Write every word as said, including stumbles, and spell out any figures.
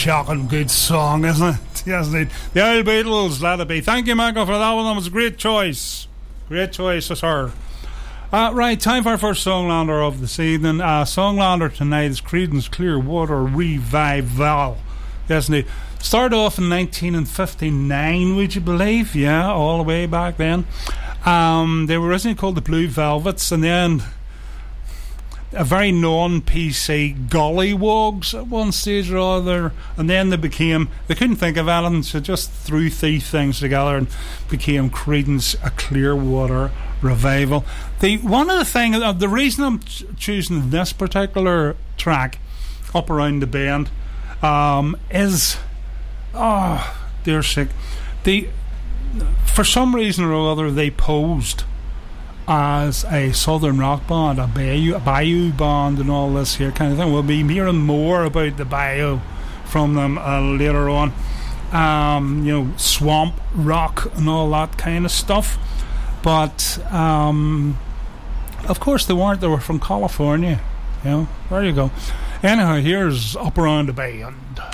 shocking good song, isn't it? Yes, indeed. The Old Beatles, let it be. Thank you, Michael, for that one. That was a great choice. Great choice, sir. Uh, right, time for our first Songlander of this evening. Uh, Songlander tonight is Creedence Clearwater Revival. Yes, indeed. Started off in nineteen fifty-nine, would you believe? Yeah, all the way back then. Um, they were originally called the Blue Velvets, and then a very non-P C Gollywogs at one stage or other, and then they became, they couldn't think of anything, so just threw these things together and became Creedence a Clearwater Revival. The one of the things, uh, the reason I'm ch- choosing this particular track, Up Around the Bend, um, is, oh, dear sick, the for some reason or other they posed as a southern rock band, a bayou, a bayou band and all this here kind of thing. We'll be hearing more about the bayou from them uh, later on. Um, you know, swamp rock and all that kind of stuff. But um, of course they weren't. They were from California. You know, there you go. Anyhow, here's Up Around the Bend.